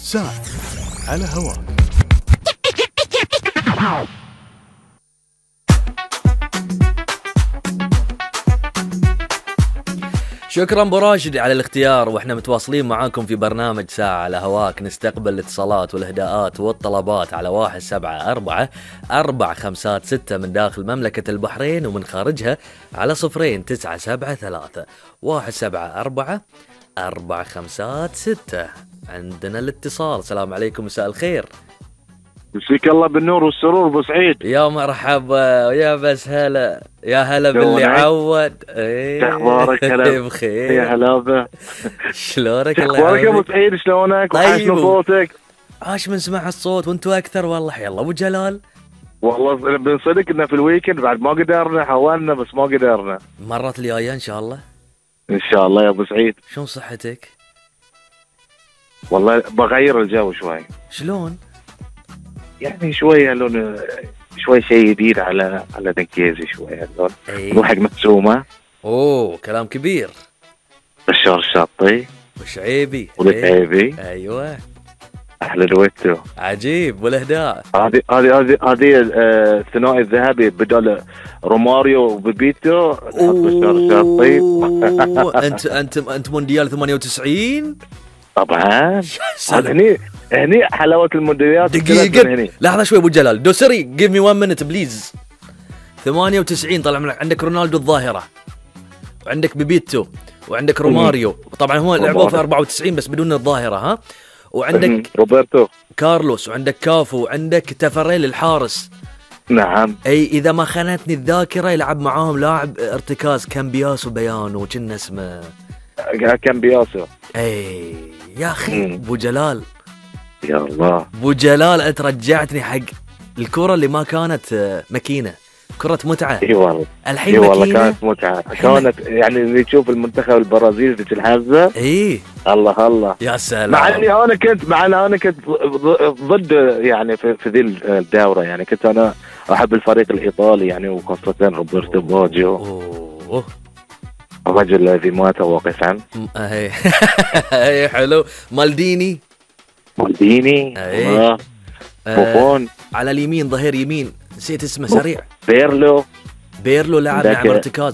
ساعة على هواك. شكرا ابو راشد على الاختيار، واحنا متواصلين معاكم في برنامج ساعة على هواك. نستقبل الاتصالات والاهداءات والطلبات على 174-456 من داخل مملكة البحرين ومن خارجها على 02973 174-456. عندنا الاتصال. السلام عليكم، مساء الخير. يسيك الله بالنور والسرور ابو سعيد. يا مرحبا، يا بس هلا، يا هلا باللي عود. اخبارك؟ هلا بخير، يا هلا. شلونك؟ الله اخبارك يا ابو يعافيك. سعيد؟ شلونك؟ طيب. وحشنا صوتك. عاش من سمع الصوت، وانتوا اكثر والله. يلا ابو جلال، والله بنصدق انه في الويكند بعد ما قدرنا، حاولنا بس ما قدرنا. مرت الجايه ان شاء الله. ان شاء الله يا ابو سعيد. شلون صحتك؟ والله بغير الجو شوي، شلون؟ يعني شويه لون، شوي شيء جديد على دنكيزي، شويه لون نروح حق مقسومه. اوه كلام كبير. بشار الشاطي وشعيبي والعيبي. ايوه احلى دويتو. عجيب. والاهداء هذه الثنائي الذهبي بدل روماريو وبيبيتو. نحط بشار الشاطي. انت مونديال 98 طبعا. هني حلاوه المونديالات. دقيقه، لحظه شوي ابو جلال. دوسري جيف مي 1 مينت بليز. 98 طلع من عندك رونالدو الظاهره، وعندك بيبيتو، وعندك روماريو. طبعا هو لعبوا في 94 بس بدون الظاهره، ها. وعندك روبرتو كارلوس، وعندك كافو، وعندك تافاريل الحارس. نعم. اي اذا ما خانتني الذاكره يلعب معاهم لاعب ارتكاز كامبياسو بيانو، كنا اسمه كامبياسو. اي يا اخي ابو جلال، يا الله ابو جلال انت رجعتني حق الكره اللي ما كانت ماكينه، كره متعه. اي والله، الحين اي والله ماكينة. كانت متعه، كانت يعني اللي يشوف المنتخب البرازيلي ذيك الحزه. اي الله الله يا سلام. مع اني انا كنت ضد يعني في ذي الدوره، يعني كنت انا احب الفريق الايطالي يعني، وخاصه روبرتو باجيو. اوه الرجل الذي مات واقفا. اي حلو. مالديني بوفون. على اليمين، ظهير يمين، نسيت اسمه، سريع. بيرلو لاعب ارتكاز.